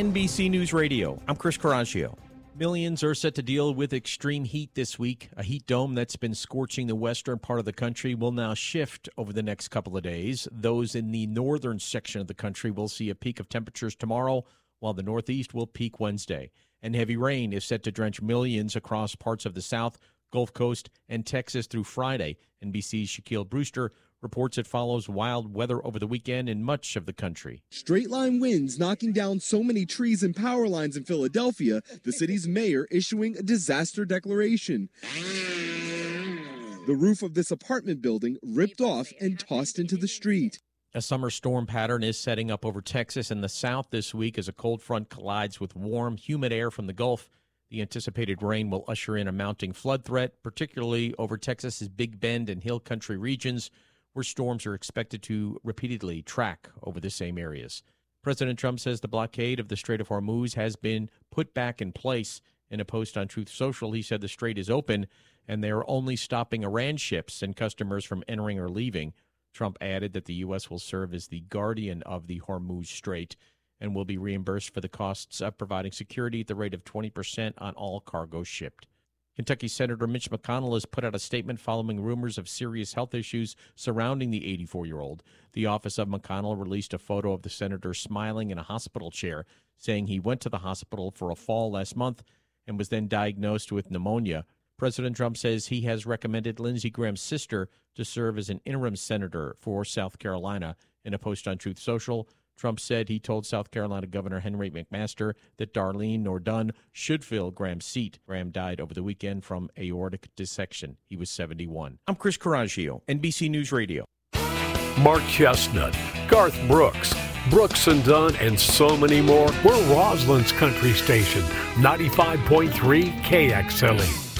NBC News Radio. I'm Chris Coraggio. Millions are set to deal with extreme heat this week. A heat dome that's been scorching the western part of the country will now shift over the next couple of days. Those in the northern section of the country will see a peak of temperatures tomorrow, while the Northeast will peak Wednesday. And heavy rain is set to drench millions across parts of the South, Gulf Coast, and Texas through Friday. NBC's Shaquille Brewster reports it follows wild weather over the weekend in much of the country. Straight-line winds knocking down so many trees and power lines in Philadelphia, the city's mayor issuing a disaster declaration. The roof of this apartment building ripped off and tossed into the street. A summer storm pattern is setting up over Texas and the South this week as a cold front collides with warm, humid air from the Gulf. The anticipated rain will usher in a mounting flood threat, particularly over Texas's Big Bend and Hill Country regions, where storms are expected to repeatedly track over the same areas. President Trump says the blockade of the Strait of Hormuz has been put back in place. In a post on Truth Social, he said the strait is open and they are only stopping Iran ships and customers from entering or leaving. Trump added that the U.S. will serve as the guardian of the Hormuz Strait and will be reimbursed for the costs of providing security at the rate of 20% on all cargo shipped. Kentucky Senator Mitch McConnell has put out a statement following rumors of serious health issues surrounding the 84-year-old. The office of McConnell released a photo of the senator smiling in a hospital chair, saying he went to the hospital for a fall last month and was then diagnosed with pneumonia. President Trump says he has recommended Lindsey Graham's sister to serve as an interim senator for South Carolina. In a post on Truth Social, Trump said he told South Carolina Governor Henry McMaster that Darlene Nordun should fill Graham's seat. Graham died over the weekend from aortic dissection. He was 71. I'm Chris Coraggio, NBC News Radio. Mark Chestnut, Garth Brooks, Brooks and Dunn, and so many more. We're Roslyn's country station, 95.3 KXLE.